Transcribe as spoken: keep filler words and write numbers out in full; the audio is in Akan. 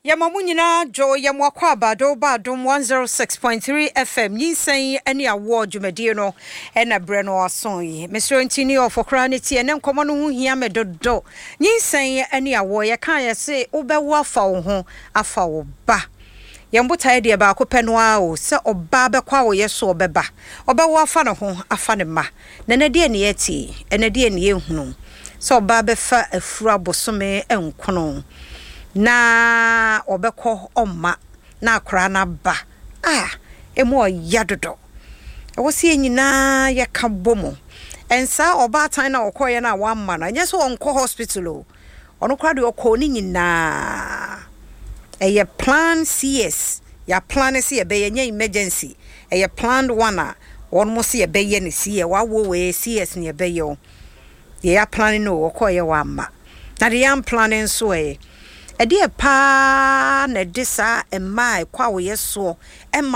Yamamunyina Jo Yamwakwa Bado Badum one oh six point three F M. Yin saying any award Jumadino and a Breno or song. Mister Antonio for Cranity and then common who hear me do do. Yin saying any award ya can't say Obewa for home a foul ba. Yambuta idea ba kupenwa o se oba kwa o yeso obeba. Obewa fa no ho afa ne ma. Na na die ne yeti, ene die ne yehunu. So oba befa afura bosome enkono. Na obeko omma na akra na ba ah emo yadodo e wo se nyina ye ka bomo ensa oba tan na okoye na wamma na nye so onko hospital o ono kra de okọ ni nyina eye plan C S ya plan se ye be ye emergency eye planned one a won mo se ye be ye ne see wa wo we C S ne be ye o ye ya plan no okoye wamma na de yam planning so e Edi pa na disa emma kwa wo yeso